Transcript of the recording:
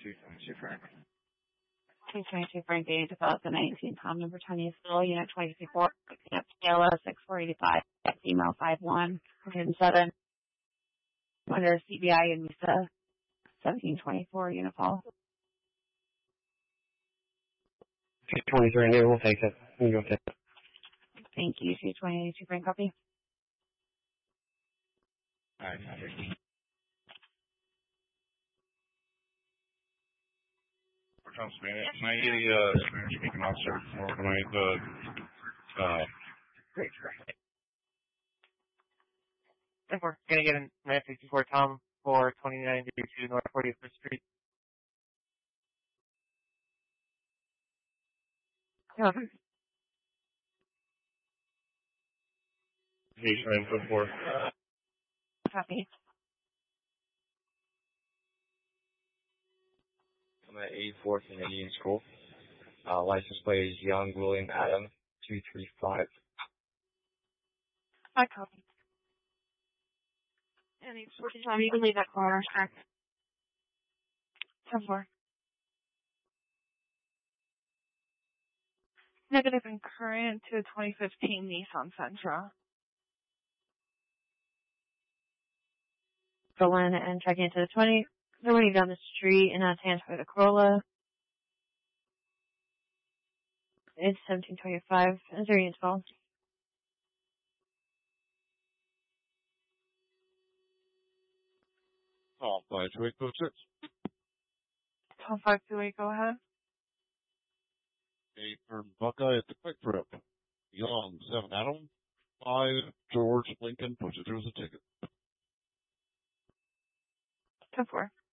222 Frank. 222 Frank A, 2019, Tom number 20 is still Unit 24, PLS 6485, female 51, 107, under CBI and NISA 1724, Unifall. 223 new, we'll take it. You go take it. Thank you. 222 Frank, copy. Alright, copy. Tom Spanish. Can I get a Spanish speaking officer for Great. And we're going to get a 954 Tom for 2932 North 41st Street. Copy. Page 954. Copy. I'm at 84th and Indian School. License plate is Young William Adam 235. I copy. And it's 14 time. You can leave that corner. 10-4. Negative and current to a 2015 Nissan Sentra. Go in and check into the 20. They're running down the street in a Toyota Corolla. It's 1725. Is there units called? Tom 52806. Tom 528, go ahead. A firm Buckeye at the Quick Trip. Young 7 Adam 5 George Lincoln, push it through as a ticket. 10-4.